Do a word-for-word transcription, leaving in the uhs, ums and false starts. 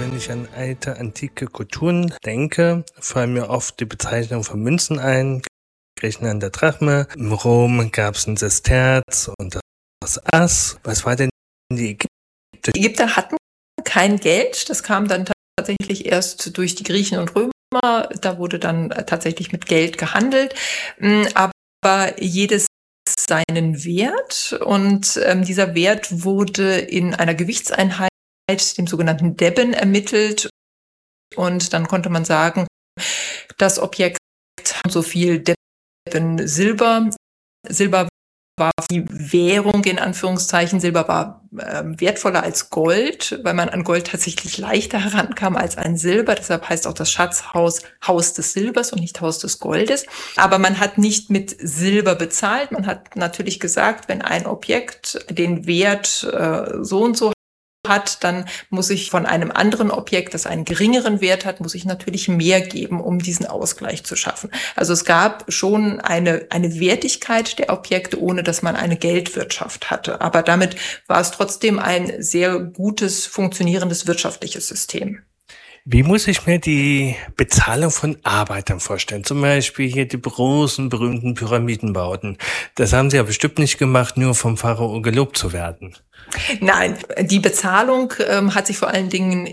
Wenn ich an alte, antike Kulturen denke, fallen mir oft die Bezeichnung von Münzen ein. Griechenland der Drachme, in Rom gab es ein Sesterz und das Ass. Was war denn die Ägypter? Die Ägypter hatten kein Geld, das kam dann tatsächlich erst durch die Griechen und Römer. Da wurde dann tatsächlich mit Geld gehandelt, aber jedes seinen Wert, und ähm, dieser Wert wurde in einer Gewichtseinheit, dem sogenannten Deben, ermittelt, und dann konnte man sagen, das Objekt hat so viel Deben Silber. Silber war die Währung in Anführungszeichen. Silber war äh, wertvoller als Gold, weil man an Gold tatsächlich leichter herankam als an Silber. Deshalb heißt auch das Schatzhaus Haus des Silbers und nicht Haus des Goldes. Aber man hat nicht mit Silber bezahlt. Man hat natürlich gesagt, wenn ein Objekt den Wert äh, so und so hat, dann muss ich von einem anderen Objekt, das einen geringeren Wert hat, muss ich natürlich mehr geben, um diesen Ausgleich zu schaffen. Also es gab schon eine, eine Wertigkeit der Objekte, ohne dass man eine Geldwirtschaft hatte. Aber damit war es trotzdem ein sehr gutes, funktionierendes wirtschaftliches System. Wie muss ich mir die Bezahlung von Arbeitern vorstellen? Zum Beispiel hier die großen, berühmten Pyramidenbauten. Das haben sie ja bestimmt nicht gemacht, nur vom Pharao gelobt zu werden. Nein, die Bezahlung ähm, hat sich vor allen Dingen